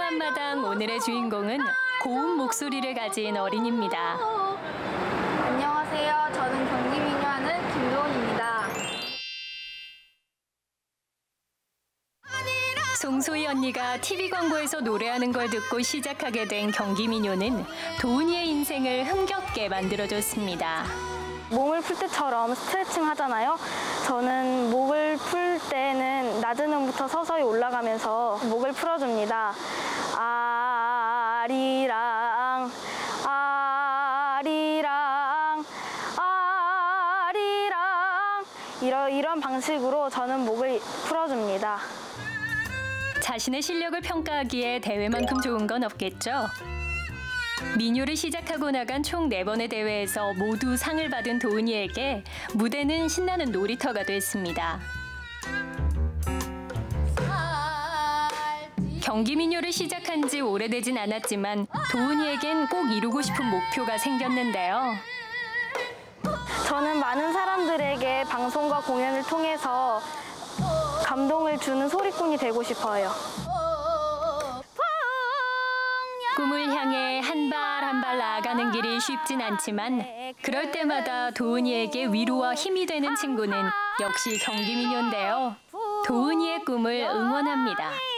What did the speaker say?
한마당 오늘의 주인공은 고운 목소리를 가진 어린이입니다. 안녕하세요. 저는 경기민요하는 김도훈입니다. 송소희 언니가 TV 광고에서 노래하는 걸 듣고 시작하게 된 경기민요는 도훈이의 인생을 흥겹게 만들어줬습니다. 몸을 풀 때처럼 스트레칭 하잖아요. 저는 목을 풀 때는 낮은 음부터 서서히 올라가면서 목을 풀어줍니다. 아리랑 아리랑 아리랑 이런 방식으로 저는 목을 풀어줍니다. 자신의 실력을 평가하기에 대회만큼 좋은 건 없겠죠? 민요를 시작하고 나간 총 4번의 대회에서 모두 상을 받은 도훈이에게 무대는 신나는 놀이터가 됐습니다. 경기 민요를 시작한 지 오래되진 않았지만 도훈이에겐 꼭 이루고 싶은 목표가 생겼는데요. 저는 많은 사람들에게 방송과 공연을 통해서 감동을 주는 소리꾼이 되고 싶어요. 꿈을 향해 한 발 한 발 나아가는 길이 쉽진 않지만 그럴 때마다 도훈이에게 위로와 힘이 되는 친구는 역시 경기민요인데요. 도훈이의 꿈을 응원합니다.